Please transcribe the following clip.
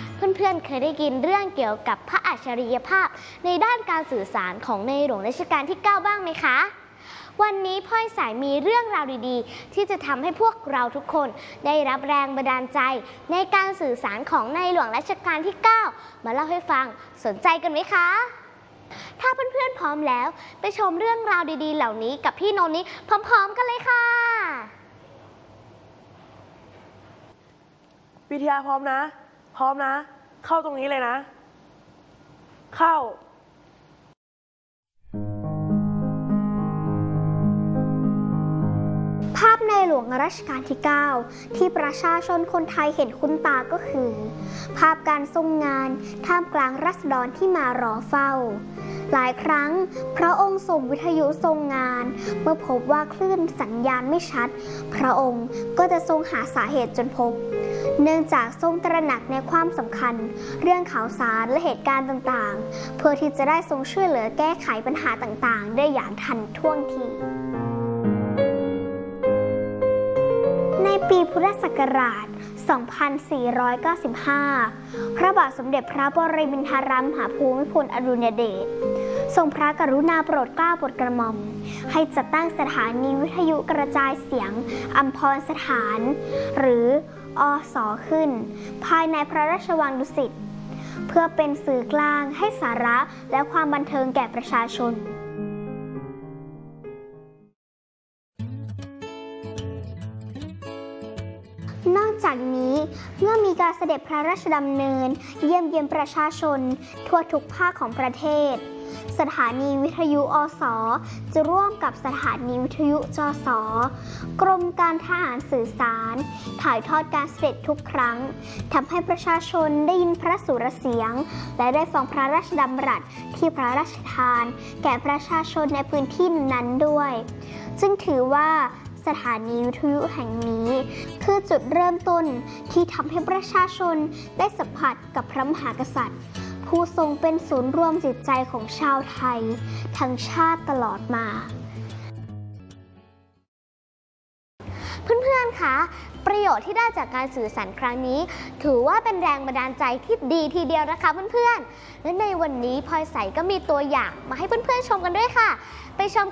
เพื่อนๆเคยได้ยินเรื่องเกี่ยวกับพระอัจฉริยภาพในด้านการสื่อสารของในหลวงรัชกาลที่ 9 บ้างไหมคะวันนี้พ่อยสายมีเรื่องราวดีๆที่จะทำให้พวกเราทุกคนได้รับแรงบันดาลใจในการสื่อสารของในหลวงรัชกาลที่ 9 มาเล่าให้ฟังสนใจกันไหมคะถ้าเพื่อนๆพร้อมแล้วไปชมเรื่องราวดีๆเหล่านี้กับพี่นนท์นี้พร้อมๆกันเลยค่ะวิทยาพร้อมนะเข้าตรงนี้เลยนะเข้าภาพในหลวงรัชกาลที่ 9 ที่ประชาชนคนไทยเห็นคุ้นตาก็คือภาพการทรงงานท่ามกลางราษฎรที่มารอเฝ้าหลายครั้งพระองค์ส่งวิทยุทรงงานเมื่อพบว่าคลื่นสัญญาณไม่ชัดพระองค์ก็จะทรงหาสาเหตุจนพบเนื่องจากทรงตระหนักในความสำคัญเรื่องข่าวสารและเหตุการณ์ต่างๆเพื่อที่จะได้ทรงช่วยเหลือแก้ไขปัญหาต่างๆได้อย่างทันท่วงทีในปีพุทธศักราช 2495 พระบาทสมเด็จพระบรมินทรมหาภูมิพลอดุลยเดชทรงพระกรุณาโปรดเกล้าโปรดกระหม่อมให้จัดตั้งสถานีวิทยุกระจายเสียงอัมพรสถานหรืออส.ขึ้นภายในพระราชวังดุสิตเพื่อเป็นสื่อกลางให้สาระและความบันเทิงแก่ประชาชนนอกจากนี้เมื่อมีการเสด็จพระราชดำเนินเยี่ยมเยียนประชาชนทั่วทุกภาคของประเทศสถานีวิทยุอส.จะร่วมกับสถานีวิทยุจส.กรมการทหารสื่อสารถ่ายทอดการเสด็จทุกครั้งทำให้ประชาชนได้ยินพระสุรเสียงและได้ฟังพระราชดำรัสที่พระราชทานแก่ประชาชนในพื้นที่นั้นด้วยซึ่งถือว่าสถานีวิทยุแห่งนี้คือจุดเริ่มต้นที่ทำให้ประชาชนได้สัมผัสกับพระมหากษัตริย์ผู้ทรงเป็นศูนย์รวมจิตใจของชาวไทยทั้งชาติตลอดมาเพื่อนๆคะประโยชน์ที่ได้จากการสื่อสารครั้งนี้ถือว่าเป็นแรงบันดาลใจที่ดีทีเดียวนะคะเพื่อนๆและในวันนี้พลอยใสก็มีตัวอย่างมาให้เพื่อนๆชมกันด้วยค่ะไปชม